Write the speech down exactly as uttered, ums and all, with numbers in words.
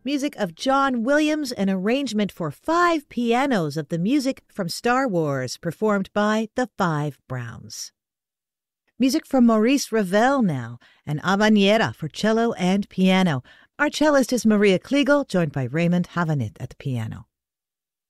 Music of John Williams, an arrangement for five pianos of the music from Star Wars, performed by the Five Browns. Music from Maurice Ravel now, an Habanera for cello and piano. Our cellist is Maria Kliegel, joined by Raymond Havanit at the piano.